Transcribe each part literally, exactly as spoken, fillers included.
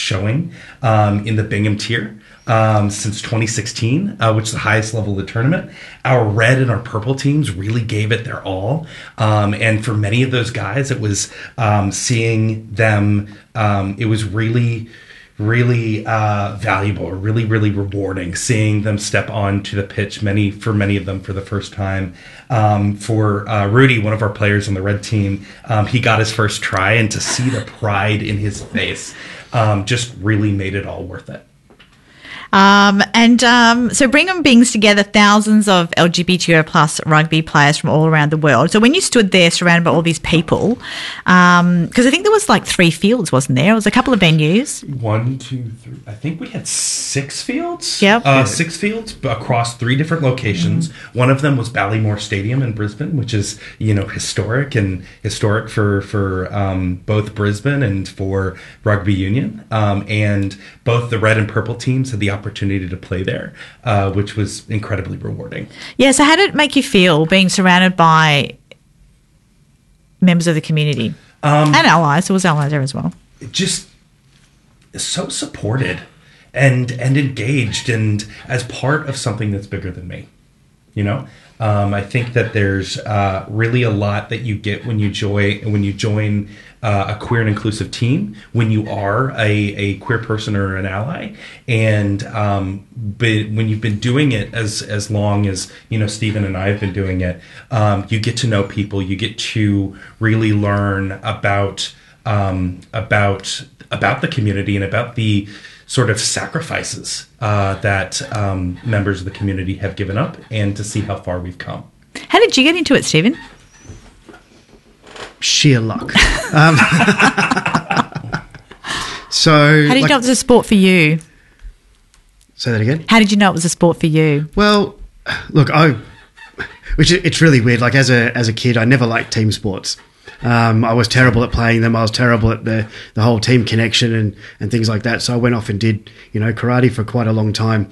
showing um, in the Bingham tier. Um, since twenty sixteen, uh, which is the highest level of the tournament. Our red and our purple teams really gave it their all. Um, and for many of those guys, it was um, seeing them, um, it was really, really uh, valuable, or really, really rewarding, seeing them step onto the pitch, many for many of them for the first time. Um, for uh, Rudy, one of our players on the red team, um, he got his first try, and to see the pride in his face um, just really made it all worth it. Um, and um, so Bingham brings together thousands of L G B T Q plus rugby players from all around the world. So when you stood there surrounded by all these people, because um, I think there was like three fields, wasn't there? It was a couple of venues. One, two, three. I think we had six fields. Yep. Uh, six fields across three different locations. Mm-hmm. One of them was Ballymore Stadium in Brisbane, which is, you know, historic and historic for, for um, both Brisbane and for rugby union. Um, and both the red and purple teams had the opportunity to play there, uh, which was incredibly rewarding. Yeah, so how did it make you feel being surrounded by members of the community? Um, and allies, there was allies there as well. Just so supported and and engaged, and as part of something that's bigger than me, you know? Um, I think that there's uh, really a lot that you get when you join when you join uh, a queer and inclusive team, when you are a, a queer person or an ally, and um, but when you've been doing it as as long as, you know, Stephen and I have been doing it, um, you get to know people, you get to really learn about um, about about the community and about the sort of sacrifices uh, that um, members of the community have given up, and to see how far we've come. How did you get into it, Stephen? Sheer luck. um, so, how did you like, know it was a sport for you? Say that again. How did you know it was a sport for you? Well, look, I, which it's really weird. Like as a as a kid, I never liked team sports. Um, I was terrible at playing them. I was terrible at the, the whole team connection and, and things like that. So I went off and did, you know, karate for quite a long time.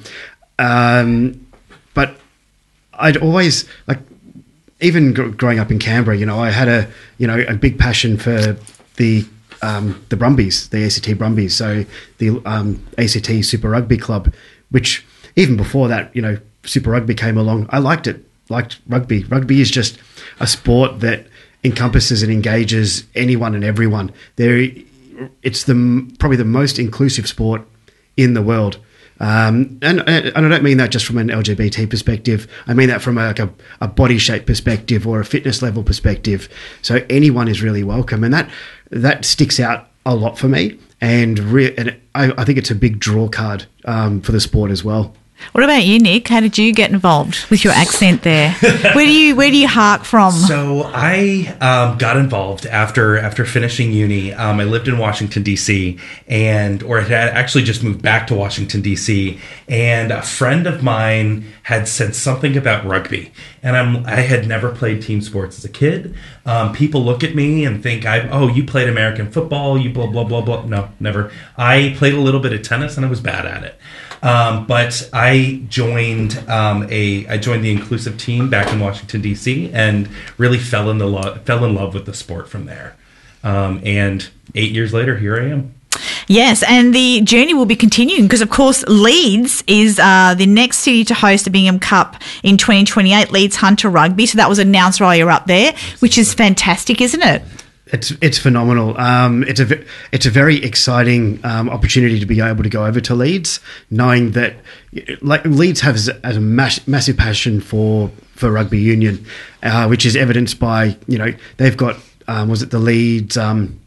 Um, but I'd always, like, even gr- growing up in Canberra, you know, I had a, you know, a big passion for the um, the Brumbies, the A C T Brumbies. So the um, A C T Super Rugby Club, which even before that, you know, Super Rugby came along. I liked it, liked rugby. Rugby is just a sport that encompasses and engages anyone and everyone. There, it's the probably the most inclusive sport in the world, um, and, and I don't mean that just from an L G B T perspective. I mean that from a, like a, a body shape perspective or a fitness level perspective. So anyone is really welcome, and that that sticks out a lot for me. And, re- and I, I think it's a big draw card um, for the sport as well. What about you, Nick? How did you get involved with your accent there? Where do you where do you hark from? So I um, got involved after after finishing uni. Um, I lived in Washington, D C, and or had actually just moved back to Washington, D C, and a friend of mine had said something about rugby, and I'm I had never played team sports as a kid. Um, people look at me and think, I oh, you played American football, you blah blah blah blah. No, never. I played a little bit of tennis, and I was bad at it. Um, but I joined um, a I joined the inclusive team back in Washington, D C, and really fell in the lo- fell in love with the sport from there. Um, and eight years later, here I am. Yes, and the journey will be continuing because, of course, Leeds is uh, the next city to host the Bingham Cup in twenty twenty-eight, Leeds Hunter Rugby. So that was announced while you're up there, which is fantastic, isn't it? It's it's phenomenal. Um, it's a it's a very exciting um, opportunity to be able to go over to Leeds, knowing that like Leeds has, has a mass, massive passion for for rugby union, uh, which is evidenced by, you know, they've got um, was it the Leeds um,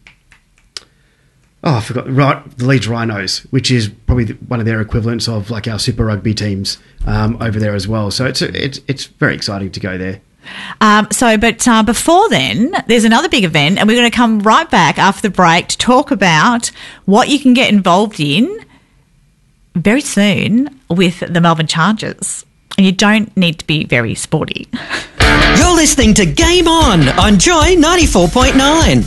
oh I forgot right the Leeds Rhinos, which is probably the, one of their equivalents of like our Super Rugby teams um, over there as well. So it's a, it's it's very exciting to go there. Um, so, but uh, before then, there's another big event, and we're going to come right back after the break to talk about what you can get involved in very soon with the Melbourne Chargers. And you don't need to be very sporty. You're listening to Game On on Joy ninety-four point nine.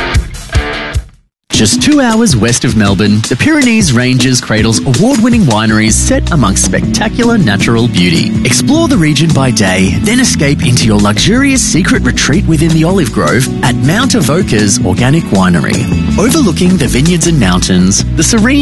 Just two hours west of Melbourne, the Pyrenees Ranges cradles award-winning wineries set amongst spectacular natural beauty. Explore the region by day, then escape into your luxurious secret retreat within the olive grove at Mount Avoca's Organic Winery. Overlooking the vineyards and mountains, the serene